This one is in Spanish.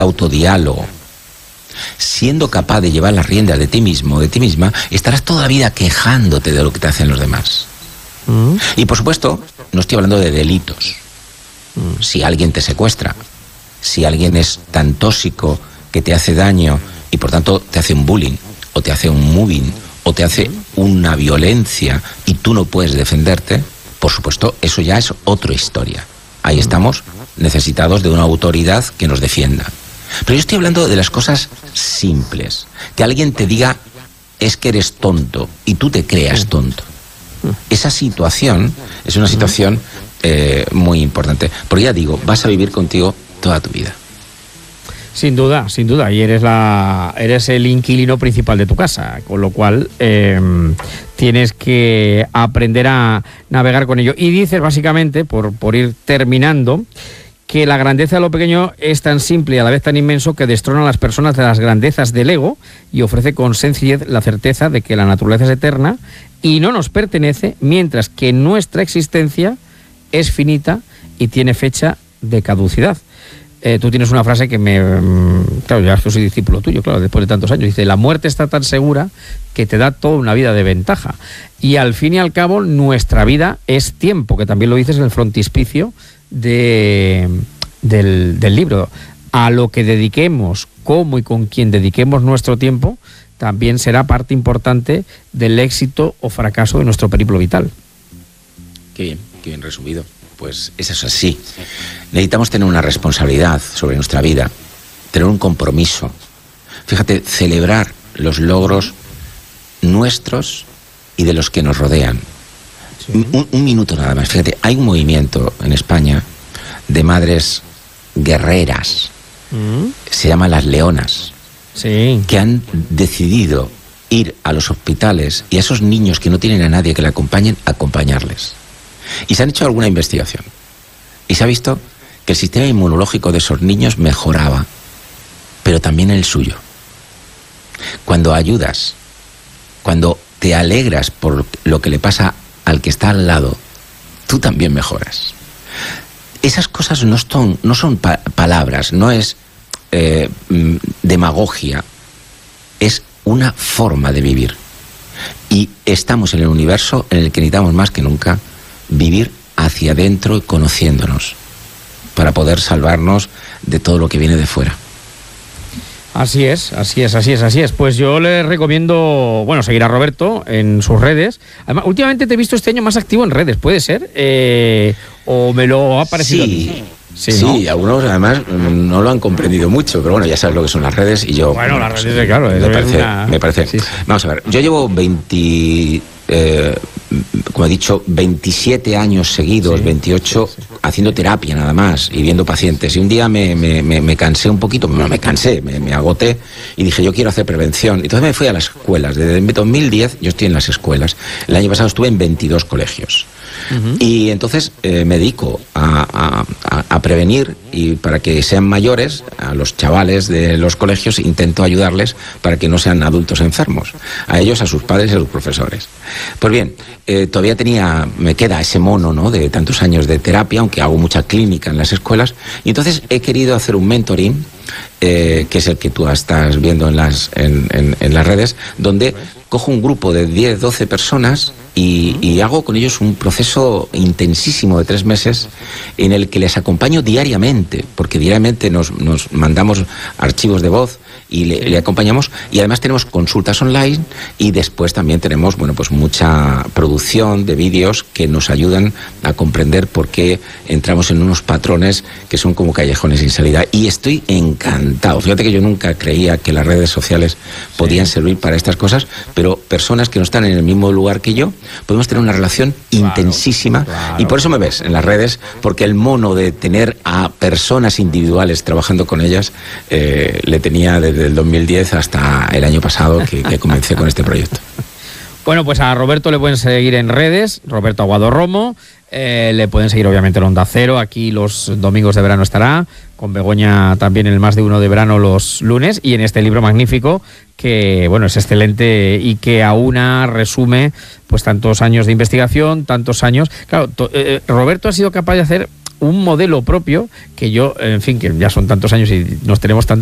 autodiálogo, siendo capaz de llevar las riendas de ti mismo, de ti misma, estarás toda la vida quejándote de lo que te hacen los demás. Y por supuesto, no estoy hablando de delitos. Si alguien te secuestra, si alguien es tan tóxico que te hace daño y por tanto te hace un bullying, o te hace un moving, o te hace una violencia y tú no puedes defenderte, por supuesto, eso ya es otra historia. Ahí estamos necesitados de una autoridad que nos defienda. Pero yo estoy hablando de las cosas simples. Que alguien te diga, es que eres tonto, y tú te creas tonto. Esa situación es una situación muy importante. Porque ya digo, vas a vivir contigo toda tu vida. Sin duda, y eres el inquilino principal de tu casa, con lo cual tienes que aprender a navegar con ello. Y dices básicamente, por ir terminando, que la grandeza de lo pequeño es tan simple y a la vez tan inmenso que destrona a las personas de las grandezas del ego y ofrece con sencillez la certeza de que la naturaleza es eterna y no nos pertenece, mientras que nuestra existencia es finita y tiene fecha de caducidad. Tú tienes una frase que claro, ya es que soy discípulo tuyo, claro, después de tantos años. Dice, la muerte está tan segura que te da toda una vida de ventaja. Y al fin y al cabo, nuestra vida es tiempo, que también lo dices en el frontispicio del libro. A lo que dediquemos, cómo y con quién dediquemos nuestro tiempo, también será parte importante del éxito o fracaso de nuestro periplo vital. Qué bien resumido. Pues eso es así. Necesitamos tener una responsabilidad sobre nuestra vida, tener un compromiso. Fíjate, celebrar los logros nuestros y de los que nos rodean. Sí. Un minuto nada más. Fíjate, hay un movimiento en España de madres guerreras. Se llama Las Leonas. Sí. Que han decidido ir a los hospitales y a esos niños que no tienen a nadie que le acompañen, acompañarles. Y se han hecho alguna investigación. Y se ha visto que el sistema inmunológico de esos niños mejoraba, pero también el suyo. Cuando ayudas, cuando te alegras por lo que le pasa al que está al lado, tú también mejoras. Esas cosas no son palabras, no es demagogia, es una forma de vivir. Y estamos en el universo en el que necesitamos más que nunca vivir hacia adentro y conociéndonos para poder salvarnos de todo lo que viene de fuera. Así es. Pues yo le recomiendo, seguir a Roberto en sus redes. Además, últimamente te he visto este año más activo en redes, ¿puede ser? ¿O me lo ha parecido? Sí, ¿no? Algunos además no lo han comprendido mucho, pero bueno, ya sabes lo que son las redes y yo... Bueno, las redes, claro. Me parece. Sí. Vamos a ver, yo llevo como he dicho, 27 años seguidos, sí, 28, sí. Haciendo terapia nada más y viendo pacientes. Y un día me cansé un poquito, me agoté y dije, yo quiero hacer prevención. Entonces me fui a las escuelas. Desde 2010 yo estoy en las escuelas. El año pasado estuve en 22 colegios. Y entonces me dedico a prevenir, y para que sean mayores, a los chavales de los colegios intento ayudarles para que no sean adultos enfermos, a ellos, a sus padres y a sus profesores. Pues bien, todavía me queda ese mono, ¿no?, de tantos años de terapia, aunque hago mucha clínica en las escuelas, y entonces he querido hacer un mentoring, que es el que tú estás viendo en las redes, donde cojo un grupo de 10, 12 personas y hago con ellos un proceso intensísimo de 3 meses en el que les acompaño diariamente, porque diariamente nos mandamos archivos de voz y le acompañamos, y además tenemos consultas online, y después también tenemos mucha producción de vídeos que nos ayudan a comprender por qué entramos en unos patrones que son como callejones sin salida, y estoy encantado. Fíjate que yo nunca creía que las redes sociales podían servir para estas cosas, pero personas que no están en el mismo lugar que yo podemos tener una relación intensísima, y por eso me ves en las redes, porque el mono de tener a personas individuales trabajando con ellas le tenía desde el 2010 hasta el año pasado que comencé con este proyecto. Bueno, pues a Roberto le pueden seguir en redes, Roberto Aguado Romo. Le pueden seguir obviamente en Onda Cero, aquí los domingos de verano estará, con Begoña también en el Más de Uno de verano los lunes, y en este libro magnífico que es excelente y que resume pues tantos años de investigación, tantos años. Claro, Roberto ha sido capaz de hacer un modelo propio que yo, en fin, que ya son tantos años y nos tenemos tanto